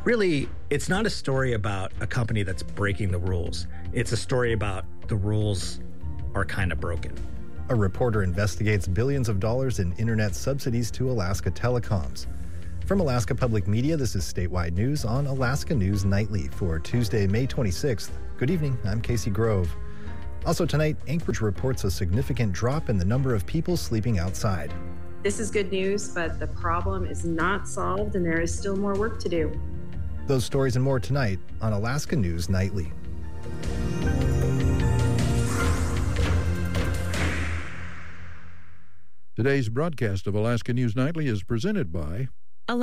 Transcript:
Really, it's not a story about a company that's breaking the rules. It's a story about the rules are kind of broken. A reporter investigates billions of dollars in internet subsidies to Alaska telecoms. From Alaska Public Media, this is Statewide News on Alaska News Nightly for Tuesday, May 26th. Good evening, I'm Casey Grove. Also tonight, Anchorage reports a significant drop in the number of people sleeping outside. This is good news, but the problem is not solved and there is still more work to do. Those stories and more tonight on Alaska News Nightly. Today's broadcast of Alaska News Nightly is presented by